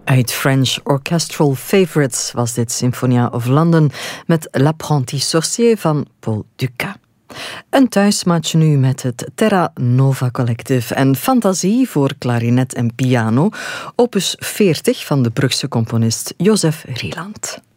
Uit French Orchestral Favorites was dit Symphonia of London met L'Apprenti Sorcier van Paul Dukas. Een thuismatch nu met het Terra Nova Collective en Fantasie voor klarinet en piano, opus 40 van de Brugse componist Joseph Rieland.